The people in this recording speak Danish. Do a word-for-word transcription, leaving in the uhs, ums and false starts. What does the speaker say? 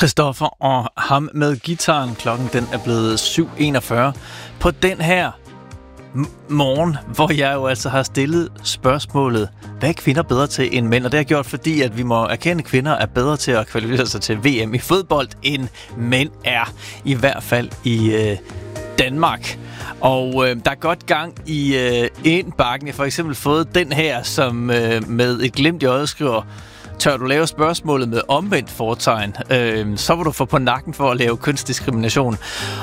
Christoffer og ham med gitaren. Klokken den er blevet syv enogfyrre på den her m- morgen, hvor jeg jo altså har stillet spørgsmålet, hvad er kvinder bedre til end mænd? Og det har jeg gjort, fordi at vi må erkende, at kvinder er bedre til at kvalificere sig til V M i fodbold, end mænd er. I hvert fald i øh, Danmark. Og øh, der er godt gang i øh, indbakken. Jeg har for eksempel fået den her, som øh, med et glimt i øjet skriver: tør du lave spørgsmålet med omvendt fortegn, øh, så vil du få på nakken for at lave kønsdiskrimination.